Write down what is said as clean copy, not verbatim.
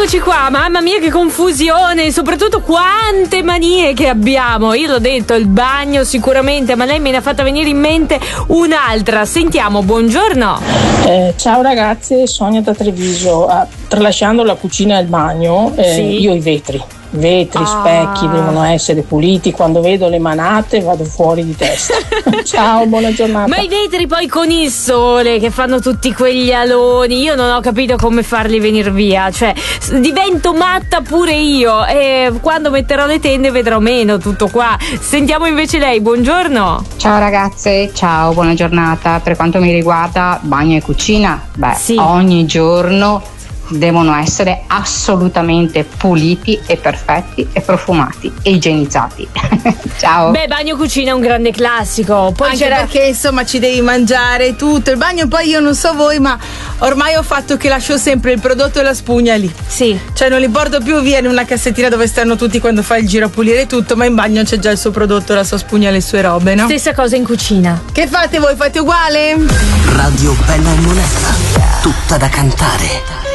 Eccoci qua, mamma mia che confusione, soprattutto quante manie che abbiamo. Io l'ho detto, il bagno sicuramente, ma lei me ne ha fatta venire in mente un'altra. Sentiamo, buongiorno. Ciao ragazze, Sonia da Treviso. Tralasciando la cucina e il bagno, sì. Io i vetri, specchi devono essere puliti. Quando vedo le manate vado fuori di testa. Ciao, buona giornata. Ma i vetri poi con il sole che fanno tutti quegli aloni, io non ho capito come farli venire via, cioè divento matta pure io, e quando metterò le tende vedrò meno, tutto qua. Sentiamo invece lei, buongiorno. Ciao ragazze, ciao, buona giornata. Per quanto mi riguarda bagno e cucina, sì. Ogni giorno devono essere assolutamente puliti e perfetti e profumati e igienizzati. Ciao. Beh, bagno cucina è un grande classico. Poi anche perché insomma ci devi mangiare tutto il bagno. Poi io non so voi, ma ormai ho fatto che lascio sempre il prodotto e la spugna lì. Sì. Cioè non li porto più via in una cassettina dove stanno tutti quando fai il giro a pulire tutto, ma in bagno c'è già il suo prodotto, la sua spugna e le sue robe, no? Stessa cosa in cucina. Che fate voi? Fate uguale? Radio Bella e Monella, tutta da cantare.